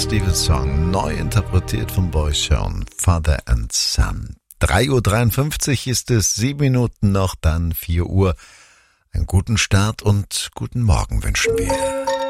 Stevens Song, neu interpretiert von Boyzone, Father and Son. 3:53 Uhr ist es, 7 Minuten noch, dann 4 Uhr. Einen guten Start und guten Morgen wünschen wir.